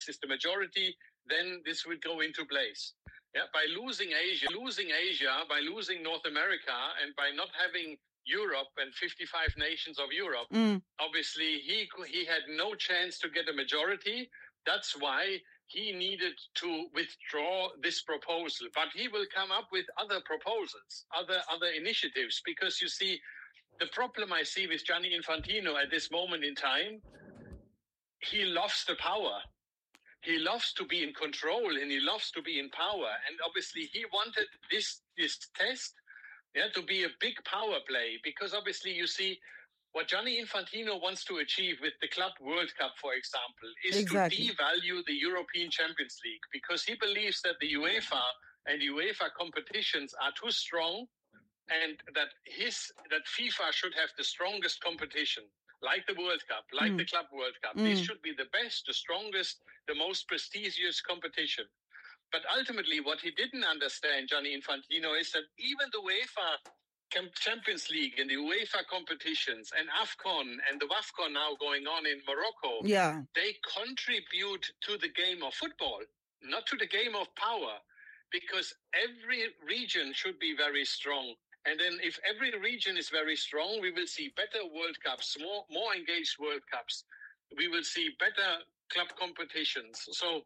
is the majority, then this would go into place. Yeah, by losing Asia, by losing North America, and by not having Europe and 55 nations of Europe, obviously he had no chance to get a majority. That's why he needed to withdraw this proposal. But he will come up with other proposals, other initiatives, because you see, the problem I see with Gianni Infantino at this moment in time, he loves the power. He loves to be in control and he loves to be in power. And obviously he wanted this test to be a big power play, because obviously you see what Gianni Infantino wants to achieve with the Club World Cup, for example, is to devalue the European Champions League, because he believes that the UEFA competitions are too strong, and that FIFA should have the strongest competition, like the World Cup, like the Club World Cup. This should be the best, the strongest, the most prestigious competition. But ultimately, what he didn't understand, Gianni Infantino, is that even the UEFA Champions League and the UEFA competitions and AFCON and the WAFCON now going on in Morocco, they contribute to the game of football, not to the game of power, because every region should be very strong. And then if every region is very strong, we will see better World Cups, more engaged World Cups. We will see better club competitions. So,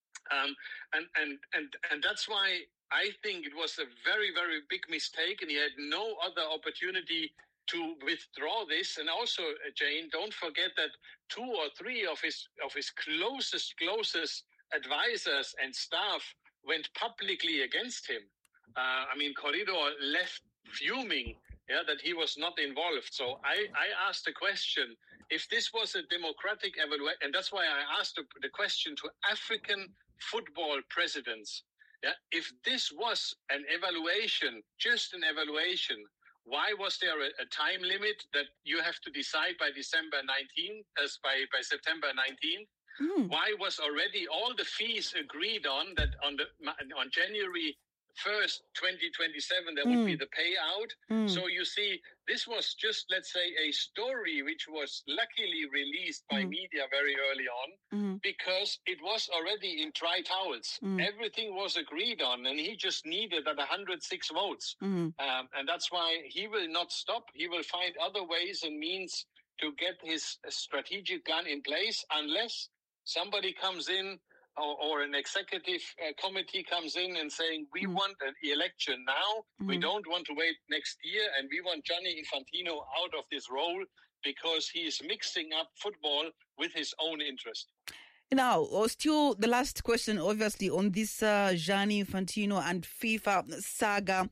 and that's why I think it was a very, very big mistake, and he had no other opportunity to withdraw this. And also, Jane, don't forget that 2 or 3 of his closest advisors and staff went publicly against him. Corridor left fuming, that he was not involved. So I asked the question, if this was a democratic evaluation, and that's why I asked the question to African football presidents, if this was an evaluation, just an evaluation, why was there a time limit that you have to decide by December 19, as by September 19? Why was already all the fees agreed on that on January 1st, 2027, there would be the payout. So you see, this was just, let's say, a story which was luckily released by media very early on, because it was already in dry towels. Everything was agreed on, and he just needed 106 votes. And that's why he will not stop. He will find other ways and means to get his strategic plan in place, unless somebody comes in or an executive committee comes in and saying, we want an election now, we don't want to wait next year, and we want Gianni Infantino out of this role because he is mixing up football with his own interest. Now, still the last question, obviously, on this Gianni Infantino and FIFA saga.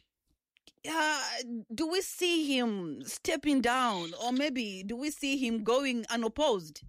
Do we see him stepping down, or maybe do we see him going unopposed?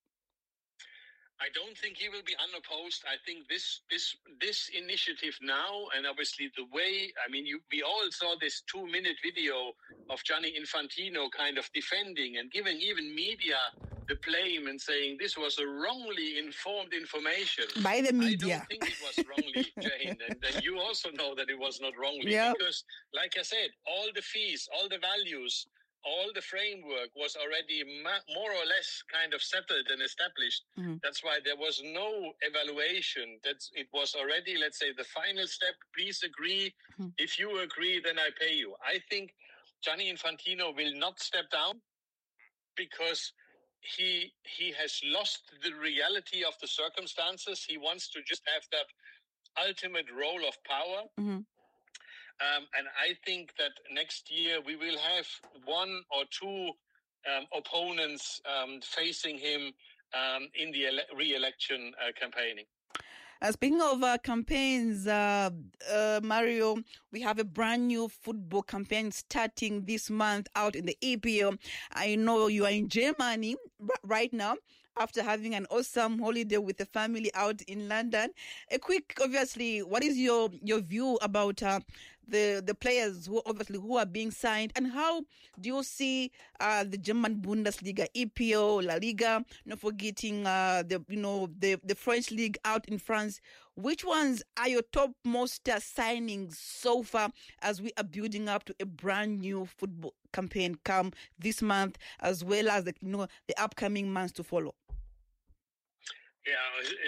I don't think he will be unopposed. I think this initiative now, and obviously the way, we all saw this 2-minute video of Gianni Infantino kind of defending and giving even media the blame and saying this was a wrongly informed information. By the media. I don't think it was wrongly, Jane. And you also know that it was not wrongly. Because, like I said, all the fees, all the values, all the framework was already more or less kind of settled and established. That's why there was no evaluation. It was already, let's say, the final step. Please agree. If you agree, then I pay you. I think Gianni Infantino will not step down because he has lost the reality of the circumstances. He wants to just have that ultimate role of power. And I think that next year we will have 1 or 2 opponents facing him in the re-election campaigning. Speaking of campaigns, Mario, we have a brand new football campaign starting this month out in the EPL. I know you are in Germany right now after having an awesome holiday with the family out in London. A quick, obviously, what is your view about the players who are being signed, and how do you see the German Bundesliga, EPL, La Liga, not forgetting the French league out in France? Which ones are your topmost signings so far as we are building up to a brand new football campaign come this month, as well as the upcoming months to follow? Yeah,